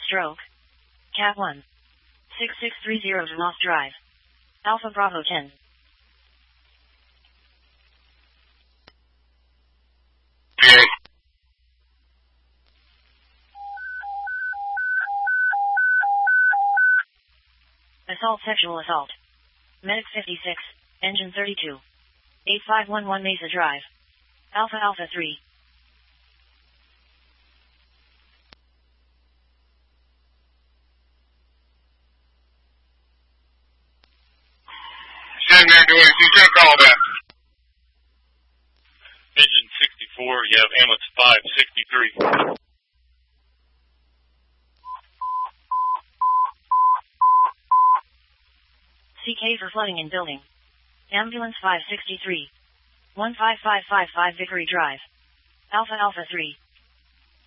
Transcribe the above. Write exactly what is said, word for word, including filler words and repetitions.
stroke. Cat one. six six three zero to Lost Drive. Alpha Bravo ten. Okay. Assault Sexual Assault. Medic fifty-six, Engine thirty-two. eight five one one Mesa Drive. Alpha Alpha three. Send there to us. You take all that. Engine sixty-four, you have ambulance five sixty-three. C K for flooding in building. Ambulance five sixty-three. one five five five five Vickery Drive. Alpha Alpha three.